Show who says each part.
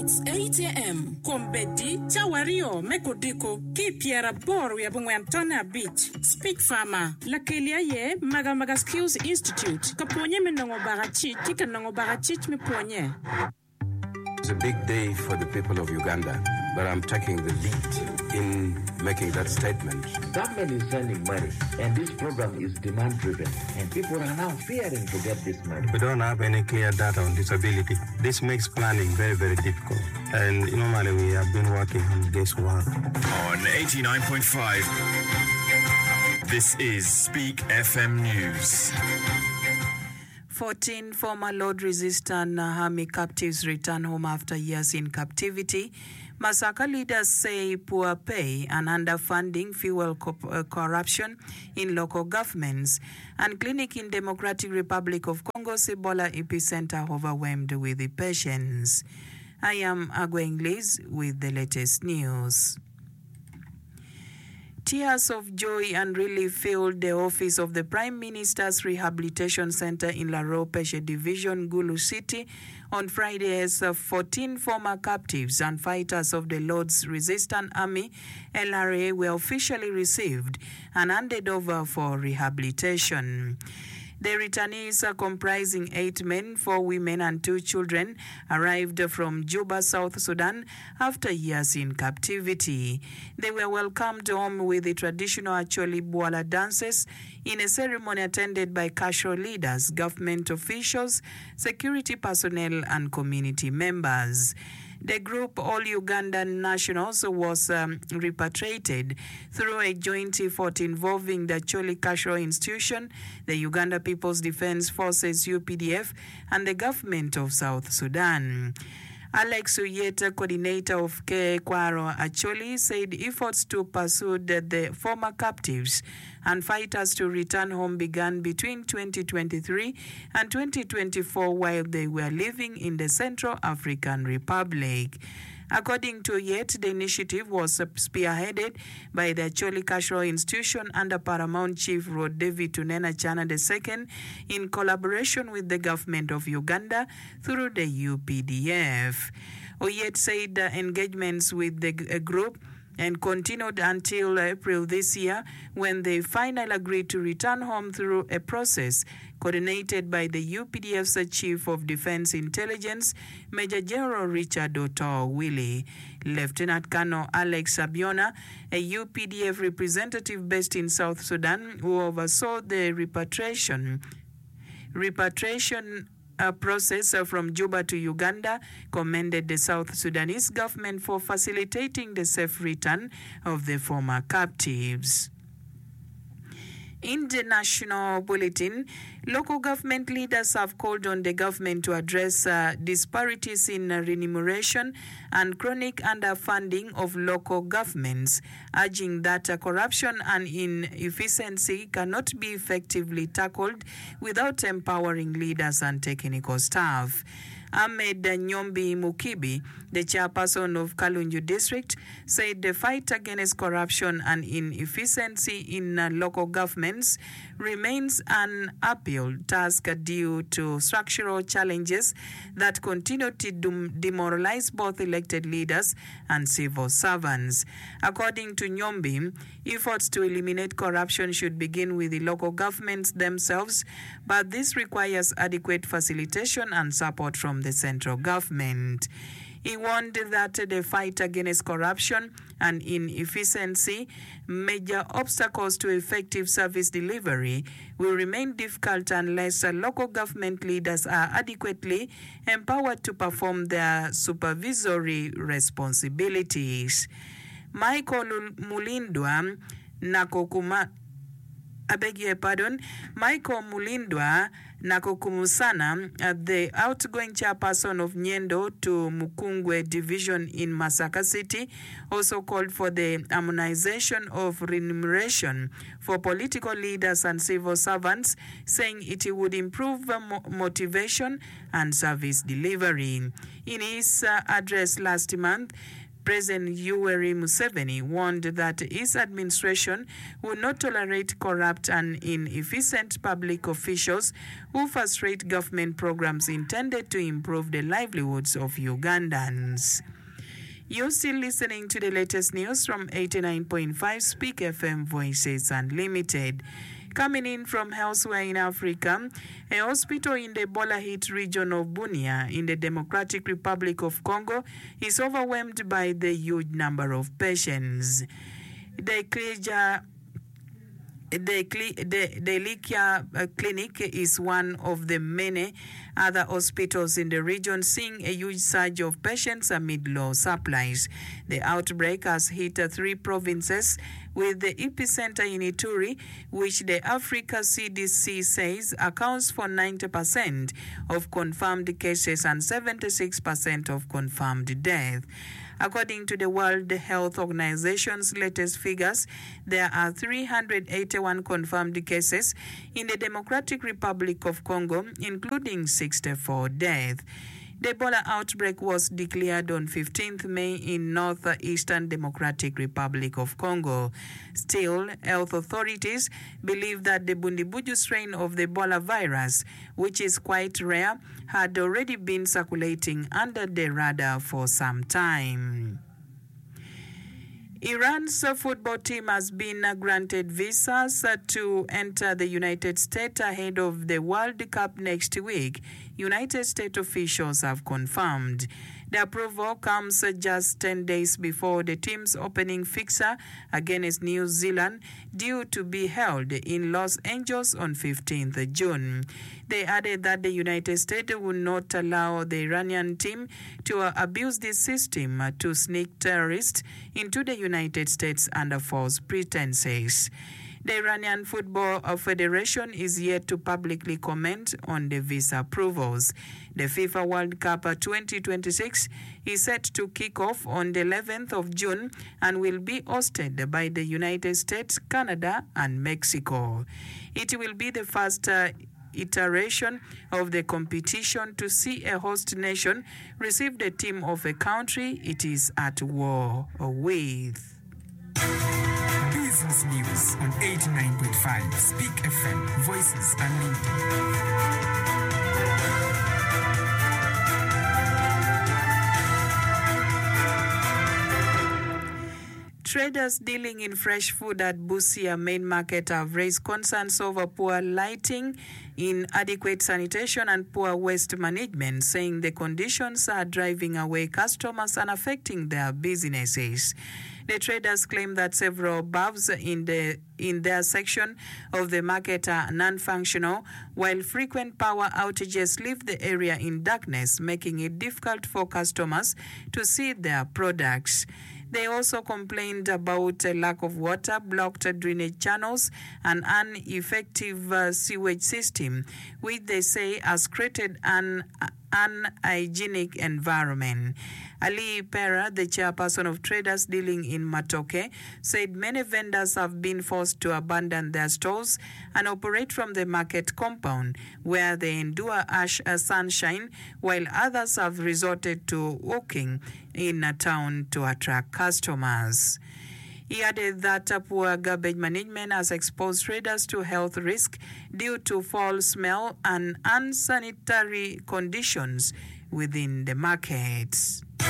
Speaker 1: It's 8 a.m. Kombedi, Chawario, Mekodiko, Kipiera Bor, Yabungwantona Beach, Speak Farmer, Lakelia Ye, Magamaga Skills Institute, Kaponye Menongo Barachi, Tikanongo Barachich Meponye.
Speaker 2: It's a big day for the people of Uganda, but I'm taking the lead in making that statement.
Speaker 3: Government is sending money, and this program is demand-driven, and people are now fearing to get this money.
Speaker 2: We don't have any clear data on disability. This makes planning very, very difficult. And normally we have been working on this one.
Speaker 4: On 89.5, this is Speak FM News.
Speaker 5: 14 former Lord-resistant army captives return home after years in captivity. Masaka leaders say poor pay and underfunding fuel corruption in local governments. And clinic in Democratic Republic of Congo's Ebola epicenter overwhelmed with the patients. I am Agweng Liz with the latest news. Tears of joy and relief filled the office of the Prime Minister's Rehabilitation Center in Laropeshe Division, Gulu City, on Friday as 14 former captives and fighters of the Lord's Resistance Army, LRA, were officially received and handed over for rehabilitation. The returnees, comprising 8 men, 4 women and 2 children, arrived from Juba, South Sudan after years in captivity. They were welcomed home with the traditional Acholi Bwala dances in a ceremony attended by Kashro leaders, government officials, security personnel and community members. The group, All Ugandan Nationals, was repatriated through a joint effort involving the Acholi Kashro Institution, the Uganda People's Defense Forces UPDF, and the government of South Sudan. Alex Uyeta, coordinator of Kwaro Acholi, said efforts to pursue the former captives and fighters to return home began between 2023 and 2024 while they were living in the Central African Republic. According to Yet, the initiative was spearheaded by the Acholi Kashro Institution under Paramount Chief Rod David Tunena Chana II in collaboration with the government of Uganda through the UPDF. Oyet said engagements with the group and continued until April this year when they finally agreed to return home through a process coordinated by the UPDF's Chief of Defense Intelligence, Major General Richard Oto Willie. Lieutenant Colonel Alex Abiona, a UPDF representative based in South Sudan, who oversaw the repatriation process from Juba to Uganda, commended the South Sudanese government for facilitating the safe return of the former captives. In the national bulletin, local government leaders have called on the government to address disparities in remuneration and chronic underfunding of local governments, urging that corruption and inefficiency cannot be effectively tackled without empowering leaders and technical staff. Ahmed Nyombi Mukibi, the chairperson of Kalunju District, said the fight against corruption and inefficiency in local governments remains an uphill task due to structural challenges that continue to demoralize both elected leaders and civil servants. According to Nyombi, efforts to eliminate corruption should begin with the local governments themselves, but this requires adequate facilitation and support from the central government. He warned that the fight against corruption and inefficiency, major obstacles to effective service delivery, will remain difficult unless local government leaders are adequately empowered to perform their supervisory responsibilities. Michael Mulindwa Michael Mulindwa Nakokumusana, the outgoing chairperson of Nyendo to Mukungwe Division in Masaka City, also called for the harmonization of remuneration for political leaders and civil servants, saying it would improve motivation and service delivery. In his address last month, President Yoweri Museveni warned that his administration will not tolerate corrupt and inefficient public officials who frustrate government programs intended to improve the livelihoods of Ugandans. You're still listening to the latest news from 89.5 Speak FM Voices Unlimited. Coming in from elsewhere in Africa, a hospital in the Ebola-hit region of Bunia in the Democratic Republic of Congo is overwhelmed by the huge number of patients. The Likia Clinic is one of the many other hospitals in the region seeing a huge surge of patients amid low supplies. The outbreak has hit 3 provinces, with the epicenter in Ituri, which the Africa CDC says accounts for 90% of confirmed cases and 76% of confirmed deaths. According to the World Health Organization's latest figures, there are 381 confirmed cases in the Democratic Republic of Congo, including 64 deaths. The Ebola outbreak was declared on 15th May in northeastern Democratic Republic of Congo. Still, health authorities believe that the Bundibujo strain of the Ebola virus, which is quite rare, had already been circulating under the radar for some time. Iran's football team has been granted visas to enter the United States ahead of the World Cup next week, United States officials have confirmed. The approval comes just 10 days before the team's opening fixture against New Zealand, due to be held in Los Angeles on 15th June. They added that the United States would not allow the Iranian team to abuse this system to sneak terrorists into the United States under false pretenses. The Iranian Football Federation is yet to publicly comment on the visa approvals. The FIFA World Cup 2026 is set to kick off on the 11th of June and will be hosted by the United States, Canada, and Mexico. It will be the first iteration of the competition to see a host nation receive the team of a country it is at war with.
Speaker 6: Business News on 89.5 Speak FM Voices Unlimited.
Speaker 5: Traders dealing in fresh food at Busia main market have raised concerns over poor lighting, inadequate sanitation and poor waste management, saying the conditions are driving away customers and affecting their businesses. The traders claim that several bulbs in their section of the market are non-functional, while frequent power outages leave the area in darkness, making it difficult for customers to see their products. They also complained about a lack of water, blocked drainage channels, and an ineffective sewage system, which they say has created an unhygienic environment. Ali Pera, the chairperson of traders dealing in Matoke, said many vendors have been forced to abandon their stores and operate from the market compound, where they endure harsh sunshine, while others have resorted to walking in a town to attract customers. He added that poor garbage management has exposed traders to health risk due to foul smell and unsanitary conditions within the markets.